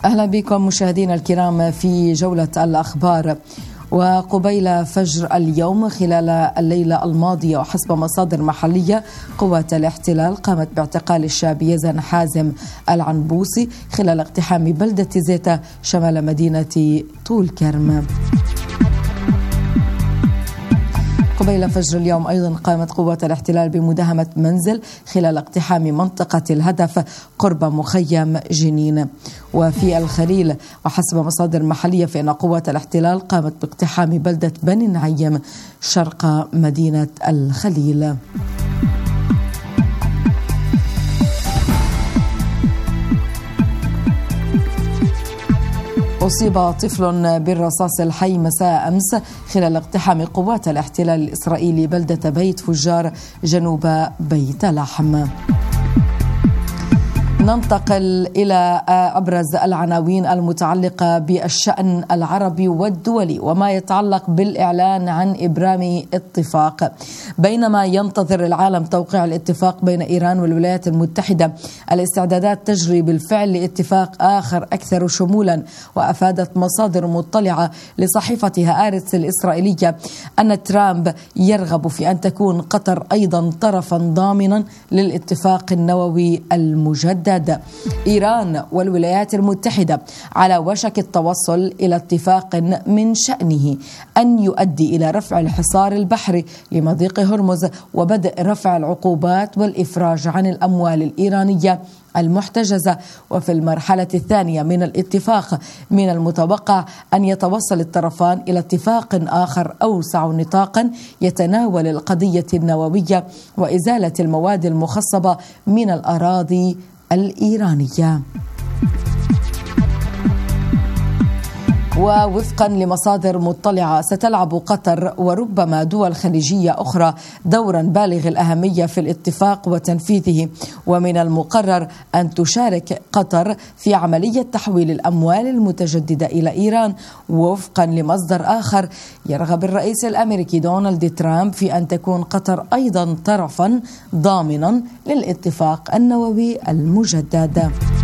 أهلا بكم مشاهدينا الكرام في جولة الأخبار. وقبيل فجر اليوم خلال الليلة الماضية وحسب مصادر محلية قوات الاحتلال قامت باعتقال الشاب يزن حازم العنبوسي خلال اقتحام بلدة زيتا شمال مدينة طول كرم. قبيل فجر اليوم أيضا قامت قوات الاحتلال بمداهمة منزل خلال اقتحام منطقة الهدف قرب مخيم جنين. وفي الخليل وحسب مصادر محلية فإن قوات الاحتلال قامت باقتحام بلدة بني نعيم شرق مدينة الخليل. أصيب طفل بالرصاص الحي مساء أمس خلال اقتحام قوات الاحتلال الإسرائيلي بلدة بيت فجار جنوب بيت لحم. ننتقل إلى أبرز العناوين المتعلقة بالشأن العربي والدولي وما يتعلق بالإعلان عن إبرام اتفاق. بينما ينتظر العالم توقيع الاتفاق بين إيران والولايات المتحدة، الاستعدادات تجري بالفعل لاتفاق آخر أكثر شمولا. وأفادت مصادر مطلعة لصحيفة هآرتس الإسرائيلية أن ترامب يرغب في أن تكون قطر أيضا طرفا ضامنا للاتفاق النووي المجدد. إيران والولايات المتحدة على وشك التوصل إلى اتفاق من شأنه أن يؤدي إلى رفع الحصار البحري لمضيق هرمز وبدء رفع العقوبات والإفراج عن الأموال الإيرانية المحتجزة. وفي المرحلة الثانية من الاتفاق من المتوقع أن يتوصل الطرفان إلى اتفاق آخر أوسع نطاقا يتناول القضية النووية وإزالة المواد المخصبة من الأراضي الإيرانية. ووفقا لمصادر مطلعة ستلعب قطر وربما دول خليجية أخرى دورا بالغ الأهمية في الاتفاق وتنفيذه، ومن المقرر أن تشارك قطر في عملية تحويل الأموال المتجددة إلى إيران. ووفقا لمصدر آخر يرغب الرئيس الأمريكي دونالد ترامب في أن تكون قطر أيضا طرفا ضامنا للاتفاق النووي المجدد.